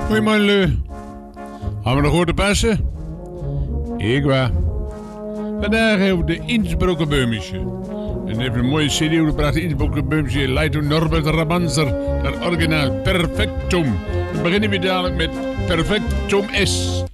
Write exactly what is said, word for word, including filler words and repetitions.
Goeiemorgen, Leu. Gaan we nog goed te passen? Ik wel. Vandaag over de Innsbrucker Böhmische. En heeft een mooie C D gebracht, de Innsbrucker Böhmische, leidt door Norbert Rabanzer, dat originaal Perfectum. We beginnen weer dadelijk met Perfectum S.